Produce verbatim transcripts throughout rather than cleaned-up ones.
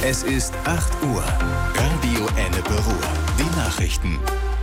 Es ist acht Uhr. Radio Ennepe Ruhr. Die Nachrichten.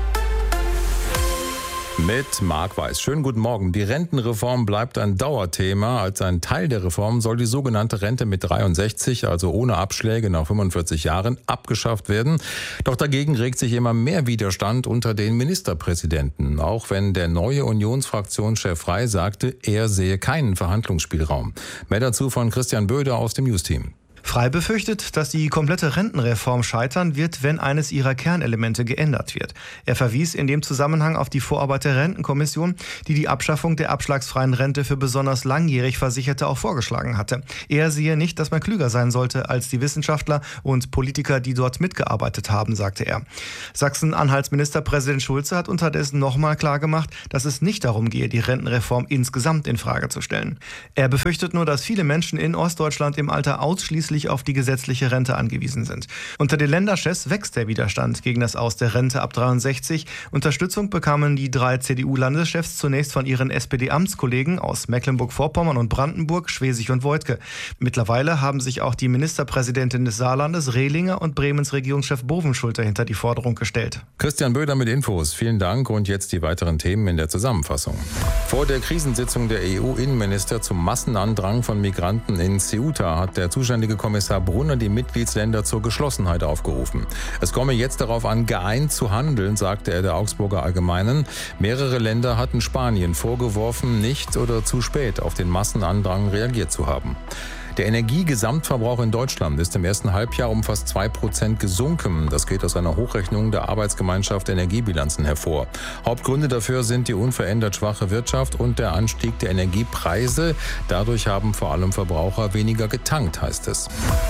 Mit Marc Weiß. Schönen guten Morgen. Die Rentenreform bleibt ein Dauerthema. Als ein Teil der Reform soll die sogenannte Rente mit dreiundsechzig, also ohne Abschläge nach fünfundvierzig Jahren, abgeschafft werden. Doch dagegen regt sich immer mehr Widerstand unter den Ministerpräsidenten. Auch wenn der neue Unionsfraktionschef Frey sagte, er sehe keinen Verhandlungsspielraum. Mehr dazu von Christian Böder aus dem News-Team. Frey befürchtet, dass die komplette Rentenreform scheitern wird, wenn eines ihrer Kernelemente geändert wird. Er verwies in dem Zusammenhang auf die Vorarbeit der Rentenkommission, die die Abschaffung der abschlagsfreien Rente für besonders langjährig Versicherte auch vorgeschlagen hatte. Er sehe nicht, dass man klüger sein sollte als die Wissenschaftler und Politiker, die dort mitgearbeitet haben, sagte er. Sachsen-Anhalts Ministerpräsident Schulze hat unterdessen nochmal klargemacht, dass es nicht darum gehe, die Rentenreform insgesamt in Frage zu stellen. Er befürchtet nur, dass viele Menschen in Ostdeutschland im Alter ausschließlich auf die gesetzliche Rente angewiesen sind. Unter den Länderchefs wächst der Widerstand gegen das Aus der Rente ab dreiundsechzig. Unterstützung bekamen die drei C D U-Landeschefs zunächst von ihren S P D-Amtskollegen aus Mecklenburg-Vorpommern und Brandenburg, Schwesig und Voigtke. Mittlerweile haben sich auch die Ministerpräsidentin des Saarlandes, Rehlinger, und Bremens Regierungschef Bovenschulte hinter die Forderung gestellt. Christian Böder mit Infos. Vielen Dank und jetzt die weiteren Themen in der Zusammenfassung. Vor der Krisensitzung der E U-Innenminister zum Massenandrang von Migranten in Ceuta hat der zuständige Kommissar Brunner die Mitgliedsländer zur Geschlossenheit aufgerufen. Es komme jetzt darauf an, geeint zu handeln, sagte er der Augsburger Allgemeinen. Mehrere Länder hatten Spanien vorgeworfen, nicht oder zu spät auf den Massenandrang reagiert zu haben. Der Energiegesamtverbrauch in Deutschland ist im ersten Halbjahr um fast zwei Prozent gesunken. Das geht aus einer Hochrechnung der Arbeitsgemeinschaft Energiebilanzen hervor. Hauptgründe dafür sind die unverändert schwache Wirtschaft und der Anstieg der Energiepreise. Dadurch haben vor allem Verbraucher weniger getankt, heißt es.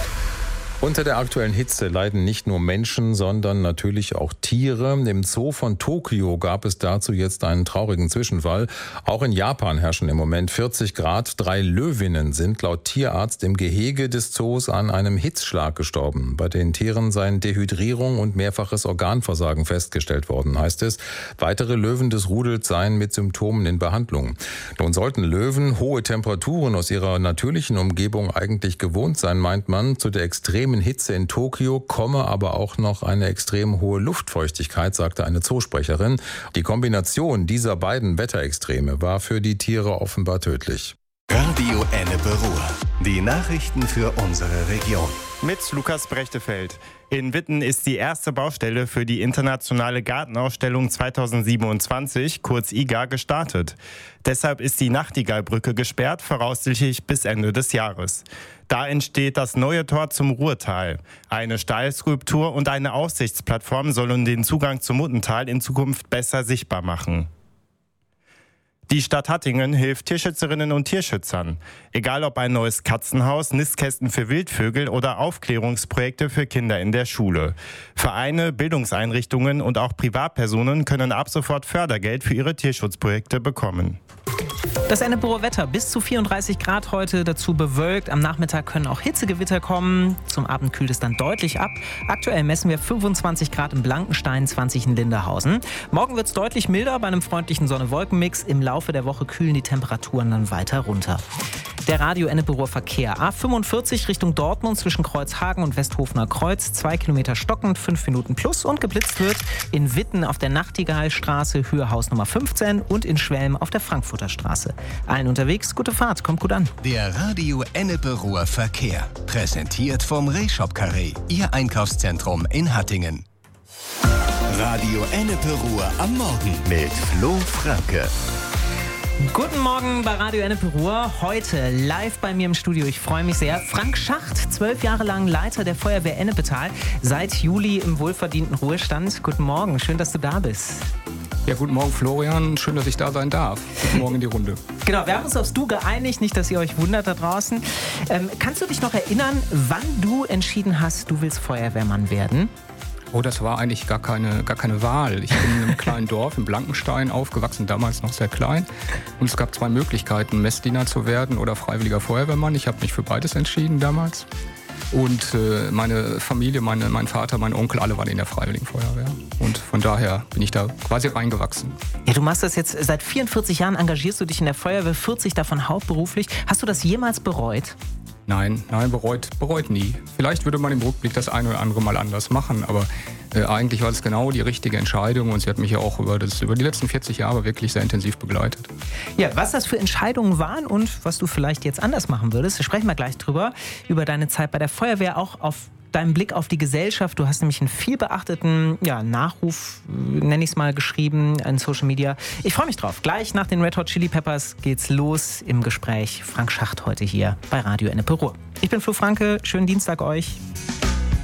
Unter der aktuellen Hitze leiden nicht nur Menschen, sondern natürlich auch Tiere. Im Zoo von Tokio gab es dazu jetzt einen traurigen Zwischenfall. Auch in Japan herrschen im Moment vierzig Grad. Drei Löwinnen sind laut Tierarzt im Gehege des Zoos an einem Hitzschlag gestorben. Bei den Tieren seien Dehydrierung und mehrfaches Organversagen festgestellt worden, heißt es. Weitere Löwen des Rudels seien mit Symptomen in Behandlung. Nun sollten Löwen hohe Temperaturen aus ihrer natürlichen Umgebung eigentlich gewohnt sein, meint man. Zu der extremen Hitze in Tokio komme aber auch noch eine extrem hohe Luftfeuchtigkeit, sagte eine Zoosprecherin. Die Kombination dieser beiden Wetterextreme war für die Tiere offenbar tödlich. Radio Ennepe Ruhr. Die Nachrichten für unsere Region. Mit Lukas Brechtefeld. In Witten ist die erste Baustelle für die internationale Gartenausstellung zweitausendsiebenundzwanzig, kurz I G A, gestartet. Deshalb ist die Nachtigallbrücke gesperrt, voraussichtlich bis Ende des Jahres. Da entsteht das neue Tor zum Ruhrtal. Eine Stahlskulptur und eine Aussichtsplattform sollen den Zugang zum Muttental in Zukunft besser sichtbar machen. Die Stadt Hattingen hilft Tierschützerinnen und Tierschützern. Egal ob ein neues Katzenhaus, Nistkästen für Wildvögel oder Aufklärungsprojekte für Kinder in der Schule. Vereine, Bildungseinrichtungen und auch Privatpersonen können ab sofort Fördergeld für ihre Tierschutzprojekte bekommen. Das Ennepeer Wetter bis zu vierunddreißig Grad heute, dazu bewölkt. Am Nachmittag können auch Hitzegewitter kommen. Zum Abend kühlt es dann deutlich ab. Aktuell messen wir fünfundzwanzig Grad in Blankenstein, zwanzig in Linderhausen. Morgen wird es deutlich milder bei einem freundlichen Sonne-Wolken-Mix. Im Laufe der Woche kühlen die Temperaturen dann weiter runter. Der Radio Ennepeer Verkehr. A fünfundvierzig Richtung Dortmund zwischen Kreuzhagen und Westhofener Kreuz. Zwei Kilometer stockend, fünf Minuten plus. Und geblitzt wird in Witten auf der Nachtigallstraße, Höhe Haus Nummer fünfzehn. Und in Schwelm auf der Frankfurter Straße. Allen unterwegs, gute Fahrt, kommt gut an. Der Radio Ennepe Verkehr. Präsentiert vom Rehshop Carré. Ihr Einkaufszentrum in Hattingen. Radio Ennepe am Morgen mit Flo Franke. Guten Morgen bei Radio Ennepe. Heute live bei mir im Studio. Ich freue mich sehr. Frank Schacht, zwölf Jahre lang Leiter der Feuerwehr Ennepetal, seit Juli im wohlverdienten Ruhestand. Guten Morgen, schön, dass du da bist. Ja, guten Morgen Florian, schön, dass ich da sein darf. Guten Morgen in die Runde. Genau, wir haben uns aufs Du geeinigt, nicht, dass ihr euch wundert da draußen. Ähm, kannst du dich noch erinnern, wann du entschieden hast, du willst Feuerwehrmann werden? Oh, das war eigentlich gar keine, gar keine Wahl. Ich bin in einem kleinen Dorf in Blankenstein aufgewachsen, damals noch sehr klein. Und es gab zwei Möglichkeiten, Messdiener zu werden oder freiwilliger Feuerwehrmann. Ich habe mich für beides entschieden damals. Und äh, meine Familie, meine, mein Vater, mein Onkel, alle waren in der Freiwilligen Feuerwehr. Und von daher bin ich da quasi reingewachsen. Ja, du machst das jetzt seit vierundvierzig Jahren, engagierst du dich in der Feuerwehr, vierzig davon hauptberuflich. Hast du das jemals bereut? Nein, nein, bereut, bereut nie. Vielleicht würde man im Rückblick das eine oder andere mal anders machen, aber äh, eigentlich war es genau die richtige Entscheidung und sie hat mich ja auch über, das, über die letzten vierzig Jahre wirklich sehr intensiv begleitet. Ja, was das für Entscheidungen waren und was du vielleicht jetzt anders machen würdest, sprechen wir gleich drüber, über deine Zeit bei der Feuerwehr, auch auf deinen Blick auf die Gesellschaft. Du hast nämlich einen viel beachteten ja, Nachruf, nenne ich es mal, geschrieben in Social Media. Ich freue mich drauf. Gleich nach den Red Hot Chili Peppers geht's los im Gespräch. Frank Schacht heute hier bei Radio Ennepe Ruhr. Ich bin Flo Franke. Schönen Dienstag euch.